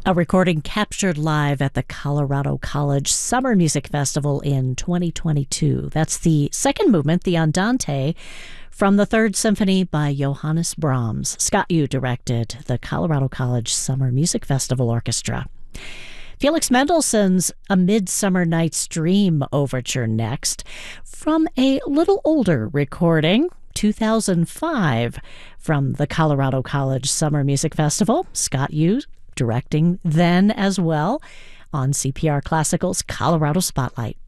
A recording captured live at the Colorado College Summer Music Festival in 2022. That's the second movement, the Andante, from the Third Symphony by Johannes Brahms. Scott Yu directed the Colorado College Summer Music Festival Orchestra. Felix Mendelssohn's A Midsummer Night's Dream overture next, from a little older recording, 2005, from the Colorado College Summer Music Festival. Scott Yu directing then as well on CPR Classical's Colorado Spotlight.